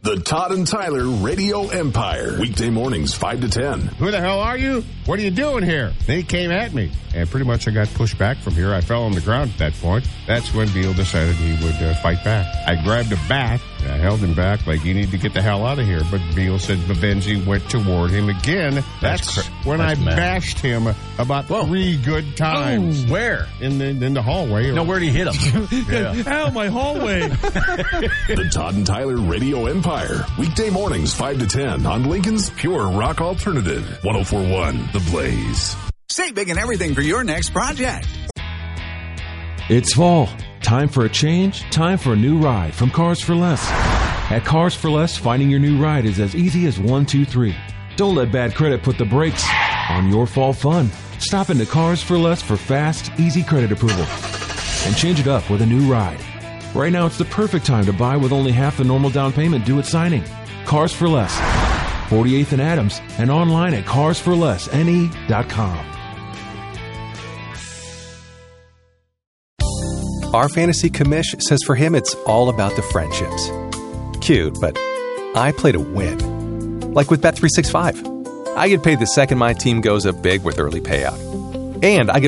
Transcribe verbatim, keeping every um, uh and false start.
The Todd and Tyler Radio Empire. Weekday mornings, five to ten. Who the hell are you? What are you doing here? Then he came at me, and pretty much I got pushed back from here. I fell on the ground at that point. That's when Beal decided he would uh, fight back. I grabbed a bat. I held him back like, you need to get the hell out of here. But Beal said Babenzi went toward him again. That's, That's cr- when That's I mad. bashed him about Whoa. three good times. Oh, where? In the in the hallway. No, where'd he hit him? yeah. Ow, my hallway. The Todd and Tyler Radio Empire. Weekday mornings, five to ten on Lincoln's Pure Rock Alternative. one oh four point one The Blaze. Save big and everything for your next project. It's fall. Time for a change. Time for a new ride from Cars for Less. At Cars for Less, finding your new ride is as easy as one, two, three. Don't let bad credit put the brakes on your fall fun. Stop into Cars for Less for fast, easy credit approval. And change it up with a new ride. Right now, it's the perfect time to buy with only half the normal down payment due at signing. Cars for Less. forty-eighth and Adams, and online at cars for less n e dot com. Our fantasy commish says for him it's all about the friendships. Cute, but I play to win. Like with Bet three sixty-five. I get paid the second my team goes up big with early payout. And I get